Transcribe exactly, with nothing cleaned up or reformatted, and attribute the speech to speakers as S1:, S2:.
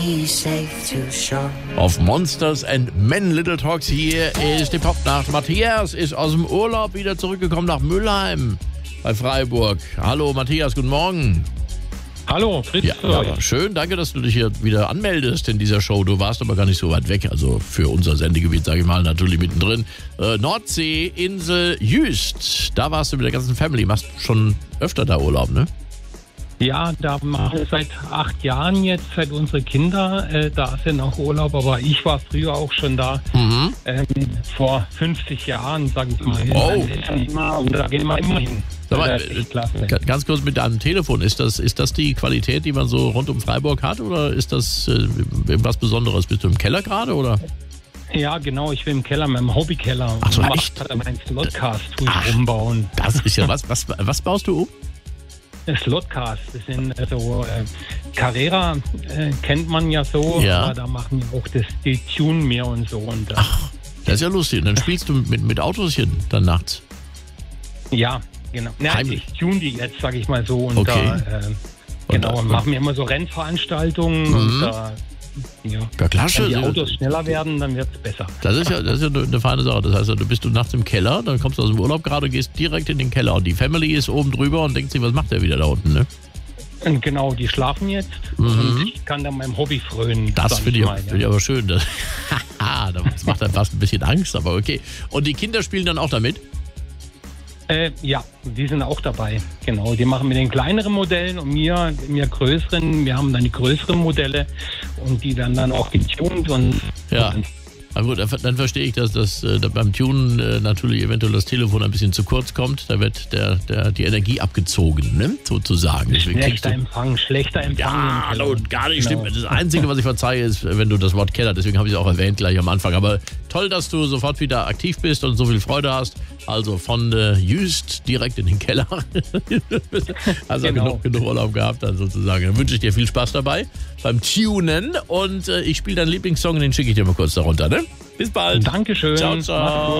S1: Auf Monsters and Men Little Talks hier ist die Popnacht. Matthias ist aus dem Urlaub wieder zurückgekommen nach Müllheim bei Freiburg. Hallo Matthias, guten Morgen.
S2: Hallo, Fritz.
S1: Ja, ja, schön, danke, dass du dich hier wieder anmeldest in dieser Show. Du warst aber gar nicht so weit weg, also für unser Sendegebiet, sage ich mal, natürlich mittendrin. Äh, Nordsee, Insel Jüst, da warst du mit der ganzen Family. Machst schon öfter da Urlaub, ne?
S2: Ja, da machen wir seit acht Jahren jetzt, seit unsere Kinder äh, da sind auch Urlaub, aber ich war früher auch schon da, mhm. ähm, vor fünfzig Jahren, sage ich mal.
S1: Oh.
S2: Und da gehen wir immer hin.
S1: Sag mal, äh, ganz kurz mit deinem Telefon, ist das, ist das die Qualität, die man so rund um Freiburg hat, oder ist das äh, was Besonderes? Bist du im Keller gerade, oder?
S2: Ja, genau, ich bin im Keller, meinem Hobbykeller.
S1: Ach so, echt?
S2: Meinen Slotcast umbauen.
S1: Das ist ja was, was, was baust du um?
S2: Slotcast, das sind also äh, Carrera äh, kennt man ja so,
S1: ja.
S2: aber da machen wir auch das, die Tune mehr und so. Und, äh,
S1: Ach, das ist ja lustig. Und dann spielst du mit, mit Autoschen dann nachts?
S2: Ja, genau. Ja, ich tune die jetzt, sag ich mal so. Und
S1: okay.
S2: da, äh, genau, und machen wir immer so Rennveranstaltungen mhm. und da ja.
S1: Ja, klasse.
S2: Wenn die Autos schneller werden, dann wird es besser.
S1: Das ist ja, das ist ja eine feine Sache. Das heißt, du bist du nachts im Keller, dann kommst du aus dem Urlaub gerade, gehst direkt in den Keller und die Family ist oben drüber und denkt sich, was macht der wieder da unten, ne?
S2: Und genau, die schlafen jetzt mhm. und ich kann dann meinem Hobby frönen.
S1: Das finde ich, find ich aber schön. Das, das macht dann fast ein bisschen Angst, aber okay. Und die Kinder spielen dann auch damit?
S2: Äh, ja, die sind auch dabei, genau. Die machen mit den kleineren Modellen und mir, mir größeren. Wir haben dann die größeren Modelle und die werden dann auch getuned. Und,
S1: ja.
S2: und
S1: Aber gut, dann verstehe ich, dass das äh, beim Tunen äh, natürlich eventuell das Telefon ein bisschen zu kurz kommt. Da wird der, der, die Energie abgezogen, ne? Sozusagen.
S2: Schlechter Empfang, schlechter Empfang.
S1: Ja, und gar nicht genau. Stimmt. Das Einzige, was ich verzeihe, ist, wenn du das Wort Keller, deswegen habe ich es auch erwähnt gleich am Anfang. Aber toll, dass du sofort wieder aktiv bist und so viel Freude hast. Also von äh, Jüst direkt in den Keller. Also genau. genug, genug Urlaub gehabt, dann sozusagen. Dann wünsche ich dir viel Spaß dabei beim Tunen und äh, ich spiele deinen Lieblingssong, den schicke ich dir mal kurz darunter, ne? Bis bald.
S2: Dankeschön.
S1: Ciao, ciao.